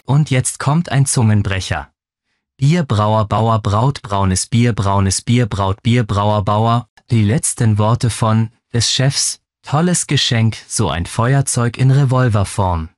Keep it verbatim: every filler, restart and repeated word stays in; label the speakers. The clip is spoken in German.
Speaker 1: Und jetzt kommt ein Zungenbrecher. Bier, Brauer, Bauer, Braut, braunes Bier, braunes Bier, Braut, Bier, Brauer, Bauer. Die letzten Worte von des Chefs. Tolles Geschenk, so ein Feuerzeug in Revolverform.